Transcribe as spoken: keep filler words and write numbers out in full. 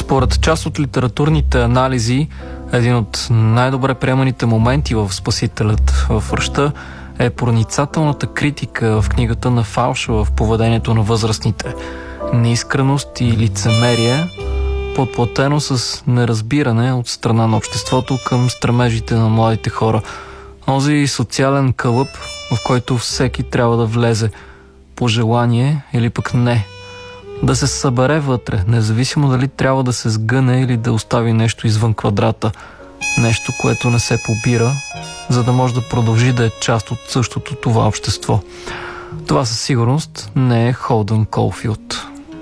Според част от литературните анализи, един от най-добре приеманите моменти в Спасителят в ръща е проницателната критика в книгата на Фалша в поведението на възрастните. Неискреност и лицемерие, подплатено с неразбиране от страна на обществото към стремежите на младите хора. Този социален кълъп, в който всеки трябва да влезе по желание или пък не. Да се събере вътре, независимо дали трябва да се сгъне или да остави нещо извън квадрата. Нещо, което не се побира, за да може да продължи да е част от същото това общество. Това със сигурност не е Холдън Колфилд.